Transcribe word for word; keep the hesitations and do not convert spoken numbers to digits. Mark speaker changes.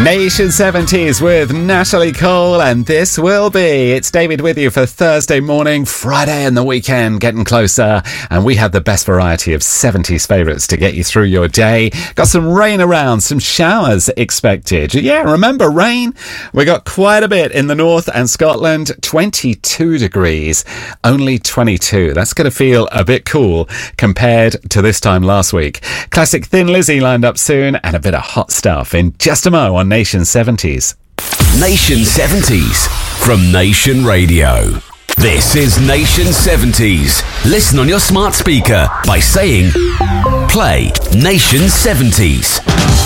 Speaker 1: Nation seventies with Natalie Cole, and this will be It's David with you for Thursday morning, Friday and the weekend getting closer, and we have the best variety of seventies favourites to get you through your day. Got some rain around, some showers expected. Yeah, remember rain? We got quite a bit in the north and Scotland. twenty-two degrees, only twenty-two. That's going to feel a bit cool compared to this time last week. Classic Thin Lizzy lined up soon, and a bit of hot stuff in just a mo on Nation seventies.
Speaker 2: Nation seventies from Nation Radio. This is Nation seventies. Listen on your smart speaker by saying, play Nation seventies.